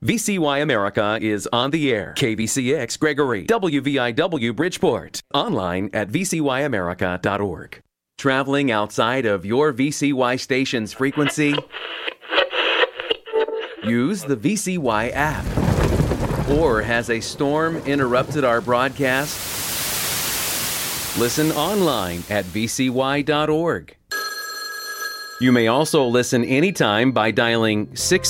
VCY America is on the air. KVCX Gregory, WVIW Bridgeport. Online at vcyamerica.org. Traveling outside of your VCY station's frequency? Use the VCY app. Or has a storm interrupted our broadcast? Listen online at vcy.org. You may also listen anytime by dialing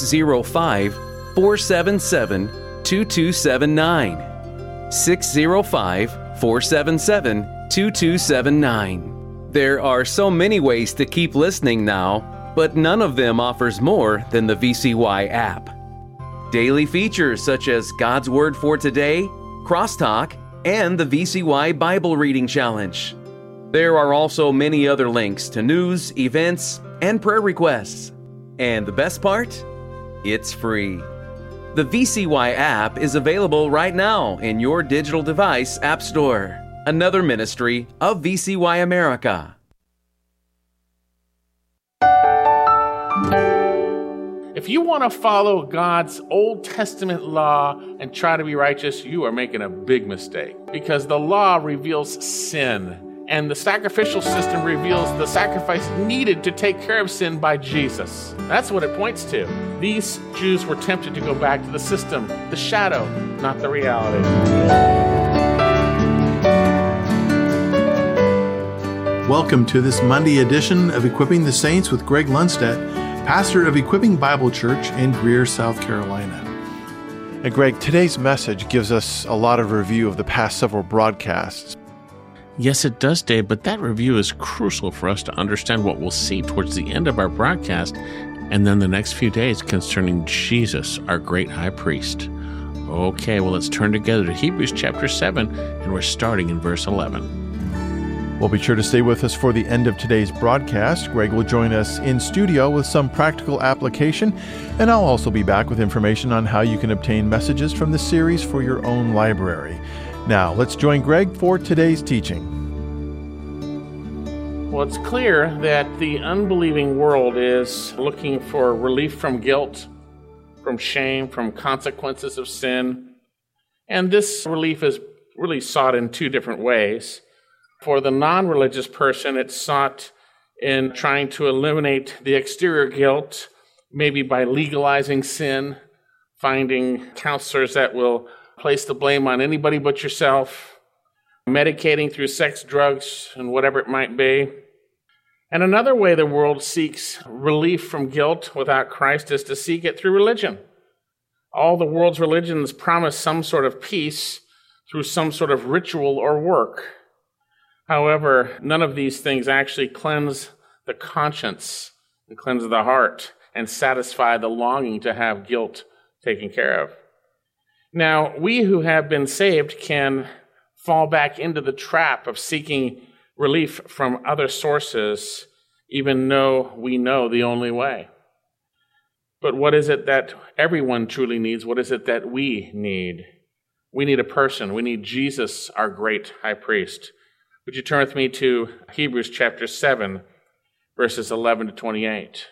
605-477-2279. 605-477-2279. There are so many ways to keep listening now, but none of them offers more than the VCY app. Daily features such as God's Word for Today, Crosstalk, and the VCY Bible Reading Challenge. There are also many other links to news, events, and prayer requests. And the best part? It's free. The VCY app is available right now in your digital device app store. Another ministry of VCY America. If you want to follow God's Old Testament law and try to be righteous, you are making a big mistake, because the law reveals sin, and the sacrificial system reveals the sacrifice needed to take care of sin by Jesus. That's what it points to. These Jews were tempted to go back to the system, the shadow, not the reality. Welcome to this Monday edition of Equipping the Saints with Greg Lundstedt, pastor of Equipping Bible Church in Greer, South Carolina. And Greg, today's message gives us a lot of review of the past several broadcasts. Yes, it does, Dave, but that review is crucial for us to understand what we'll see towards the end of our broadcast and then the next few days concerning Jesus, our great high priest. Okay, well, let's turn together to Hebrews chapter 7, and we're starting in verse 11. Well, be sure to stay with us for the end of today's broadcast. Greg will join us in studio with some practical application, and I'll also be back with information on how you can obtain messages from the series for your own library. Now, let's join Greg for today's teaching. Well, it's clear that the unbelieving world is looking for relief from guilt, from shame, from consequences of sin. And this relief is really sought in two different ways. For the non-religious person, it's sought in trying to eliminate the exterior guilt, maybe by legalizing sin, finding counselors that will place the blame on anybody but yourself, medicating through sex, drugs, and whatever it might be. And another way the world seeks relief from guilt without Christ is to seek it through religion. All the world's religions promise some sort of peace through some sort of ritual or work. However, none of these things actually cleanse the conscience and cleanse the heart and satisfy the longing to have guilt taken care of. Now, we who have been saved can fall back into the trap of seeking relief from other sources, even though we know the only way. But what is it that everyone truly needs? What is it that we need? We need a person. We need Jesus, our great high priest. Would you turn with me to Hebrews chapter 7, verses 11 to 28?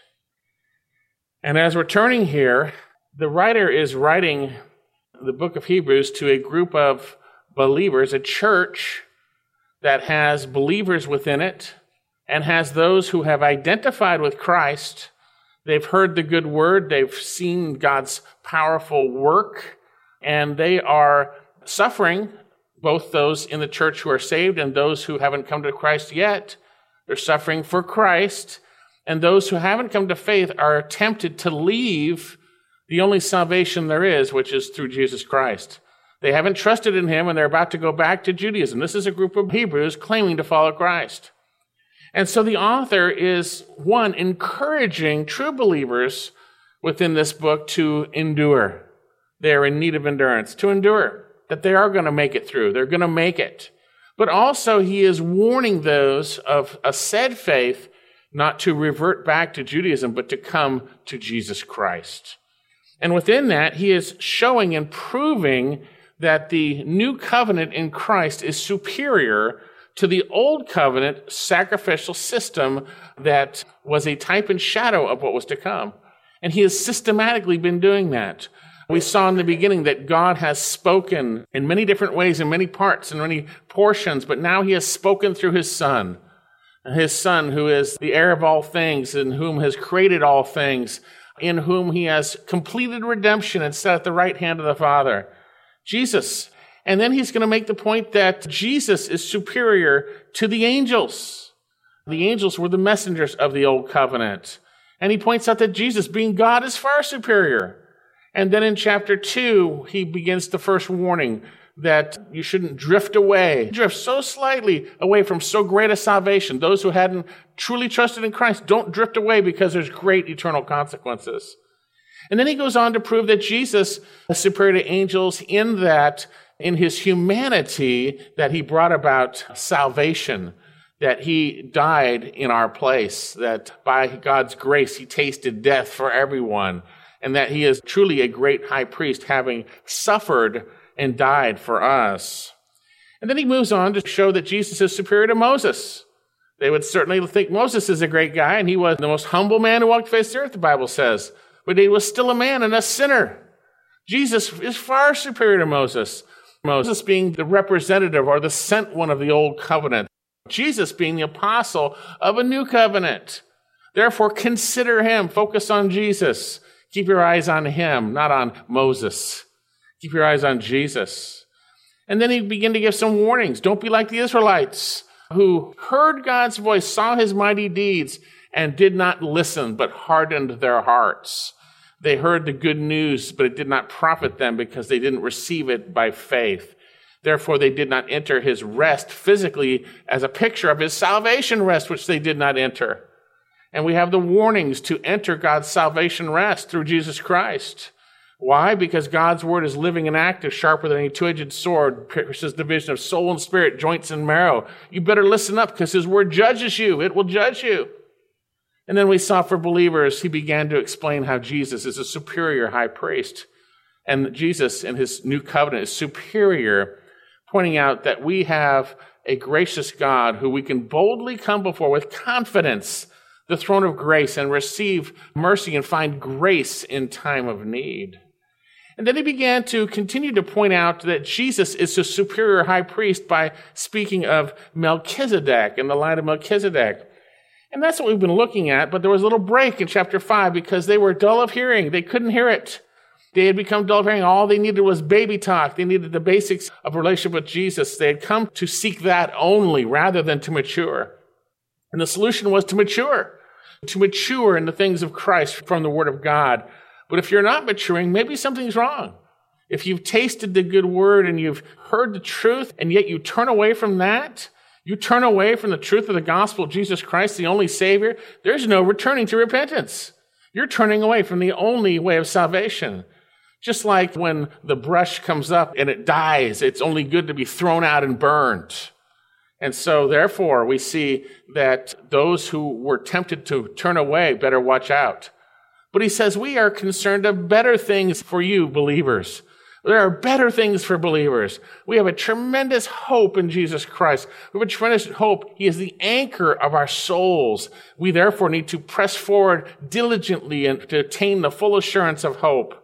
And as we're turning here, the writer is writing the book of Hebrews to a group of believers, a church that has believers within it and has those who have identified with Christ. They've heard the good word, they've seen God's powerful work, and they are suffering, both those in the church who are saved and those who haven't come to Christ yet. They're suffering for Christ, and those who haven't come to faith are tempted to leave the only salvation there is, which is through Jesus Christ. They haven't trusted in him, and they're about to go back to Judaism. This is a group of Hebrews claiming to follow Christ. And so the author is, one, encouraging true believers within this book to endure. They're in need of endurance, to endure, that they are going to make it through. They're going to make it. But also he is warning those of a said faith not to revert back to Judaism, but to come to Jesus Christ. And within that, he is showing and proving that the new covenant in Christ is superior to the old covenant sacrificial system that was a type and shadow of what was to come. And he has systematically been doing that. We saw in the beginning that God has spoken in many different ways, in many parts, in many portions, but now he has spoken through his Son. His Son, who is the heir of all things, in whom has created all things, in whom he has completed redemption and set at the right hand of the Father. Jesus. And then he's going to make the point that Jesus is superior to the angels. The angels were the messengers of the old covenant. And he points out that Jesus, being God, is far superior. And then in chapter 2, he begins the first warning that you shouldn't drift so slightly away from so great a salvation. Those who hadn't truly trusted in Christ, don't drift away because there's great eternal consequences. And then he goes on to prove that Jesus is superior to angels in that, in his humanity, that he brought about salvation, that he died in our place, that by God's grace he tasted death for everyone, and that he is truly a great high priest, having suffered and died for us. And then he moves on to show that Jesus is superior to Moses. They would certainly think Moses is a great guy, and he was the most humble man who walked the face of the earth, the Bible says. But he was still a man and a sinner. Jesus is far superior to Moses. Moses being the representative or the sent one of the old covenant. Jesus being the apostle of a new covenant. Therefore, consider him. Focus on Jesus. Keep your eyes on him, not on Moses. Keep your eyes on Jesus. And then he began to give some warnings. Don't be like the Israelites who heard God's voice, saw his mighty deeds, and did not listen, but hardened their hearts. They heard the good news, but it did not profit them because they didn't receive it by faith. Therefore, they did not enter his rest physically as a picture of his salvation rest, which they did not enter. And we have the warnings to enter God's salvation rest through Jesus Christ. Why? Because God's word is living and active, sharper than any two-edged sword, pierces division of soul and spirit, joints and marrow. You better listen up because his word judges you. It will judge you. And then we saw for believers, he began to explain how Jesus is a superior high priest. And Jesus in his new covenant is superior, pointing out that we have a gracious God who we can boldly come before with confidence, the throne of grace, and receive mercy and find grace in time of need. And then he began to continue to point out that Jesus is a superior high priest by speaking of Melchizedek and the line of Melchizedek. And that's what we've been looking at, but there was a little break in chapter 5 because they were dull of hearing. They couldn't hear it. They had become dull of hearing. All they needed was baby talk. They needed the basics of relationship with Jesus. They had come to seek that only rather than to mature. And the solution was to mature in the things of Christ from the Word of God. But if you're not maturing, maybe something's wrong. If you've tasted the good word and you've heard the truth, and yet you turn away from that, you turn away from the truth of the gospel of Jesus Christ, the only Savior, there's no returning to repentance. You're turning away from the only way of salvation. Just like when the brush comes up and it dies, it's only good to be thrown out and burned. And so, therefore, we see that those who were tempted to turn away better watch out. But he says, we are concerned of better things for you, believers. There are better things for believers. We have a tremendous hope in Jesus Christ. We have a tremendous hope. He is the anchor of our souls. We therefore need to press forward diligently and to attain the full assurance of hope.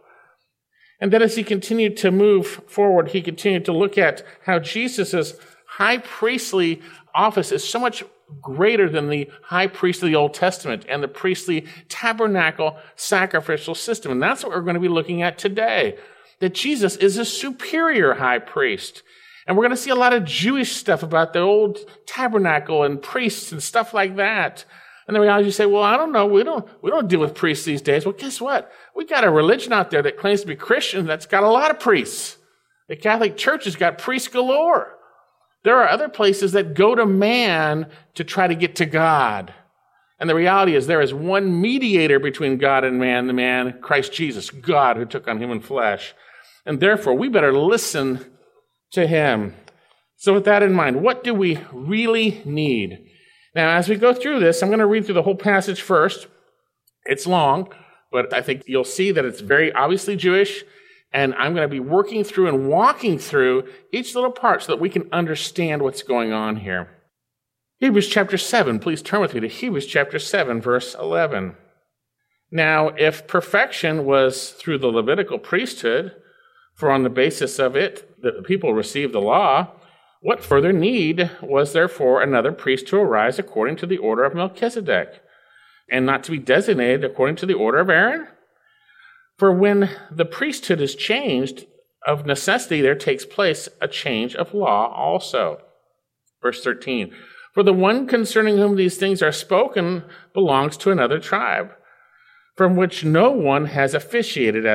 And then as he continued to move forward, he continued to look at how Jesus' high priestly office is so much greater than the high priest of the Old Testament and the priestly tabernacle sacrificial system. And that's what we're going to be looking at today, that Jesus is a superior high priest. And we're going to see a lot of Jewish stuff about the old tabernacle and priests and stuff like that. And the reality is you say, well, I don't know, we don't deal with priests these days. Well, guess what? We got a religion out there that claims to be Christian that's got a lot of priests. The Catholic Church has got priests galore. There are other places that go to man to try to get to God. And the reality is there is one mediator between God and man, the man, Christ Jesus, God who took on human flesh. And therefore, we better listen to him. So with that in mind, what do we really need? Now, as we go through this, I'm going to read through the whole passage first. It's long, but I think you'll see that it's very obviously Jewish. And I'm going to be working through and walking through each little part so that we can understand what's going on here. Hebrews chapter 7, please turn with me to Hebrews chapter 7, verse 11. Now, if perfection was through the Levitical priesthood, for on the basis of it the people received the law, what further need was there for another priest to arise according to the order of Melchizedek, and not to be designated according to the order of Aaron? For when the priesthood is changed, of necessity there takes place a change of law also. Verse 13, for the one concerning whom these things are spoken belongs to another tribe, from which no one has officiated